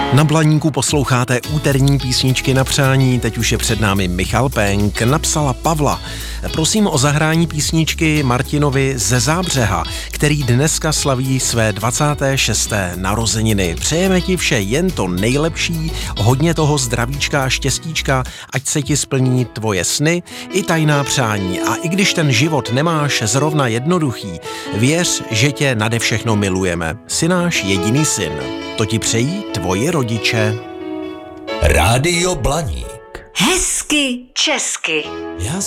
Na Blaníku posloucháte úterní písničky na přání, teď už je před námi Michal Penk, napsala Pavla. Prosím o zahrání písničky Martinovi ze Zábřeha, který dneska slaví své 26. narozeniny. Přejeme ti vše jen to nejlepší, hodně toho zdravíčka a štěstíčka, ať se ti splní tvoje sny i tajná přání. A i když ten život nemáš zrovna jednoduchý, věř, že tě nade všechno milujeme. Jsi náš jediný syn. To ti přejí tvoji rodiče. Rádio Blaník. Hezky česky. Já